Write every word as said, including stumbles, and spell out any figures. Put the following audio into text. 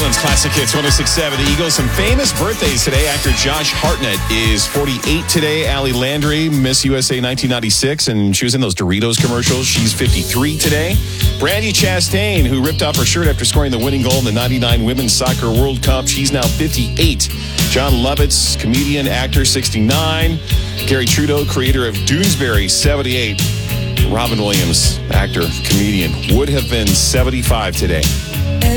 Island's Classic Hits one oh six point seven. The Eagles, some famous birthdays today. Actor Josh Hartnett is forty-eight today. Allie Landry, Miss U S A nineteen ninety-six, and she was in those Doritos commercials. She's fifty-three today. Brandy Chastain, who ripped off her shirt after scoring the winning goal in the ninety-nine Women's Soccer World Cup. She's now fifty-eight. John Lovitz, comedian, actor, sixty-nine. Gary Trudeau, creator of Doonesbury, seventy-eight. Robin Williams, actor, comedian, would have been seventy-five today.